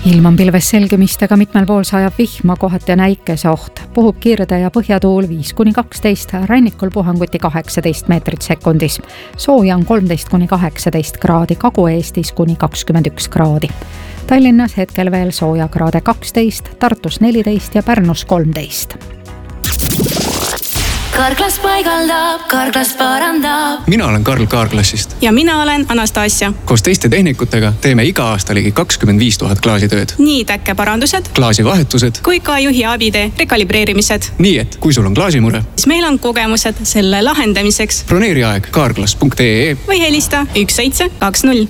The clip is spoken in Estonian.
Ilm on pilves selgemistega, mitmel pool sajab vihma, kohati on äikeseoht. Puhub kirde ja põhjatuul 5-12, rannikul puhanguti 18 meetrit sekundis. Sooja on 13-18 kraadi, Kagu-Eestis kuni 21 kraadi. Tallinnas hetkel veel sooja kraade 12, Tartus 14 ja Pärnus 13. Karklas paigaldab, Karklas parandab. Mina olen Karl Kaarklassist. Ja mina olen Anastasia. Koos teiste tehnikutega teeme iga aasta ligi 25 000 klaasitööd. Nii täkkeparandused, klaasivahetused kui ka juhi abide rekalibreerimised. Nii et kui sul on klaasimure, siis meil on kogemused selle lahendamiseks. broneeri aeg kaarklas.ee või helista 1720.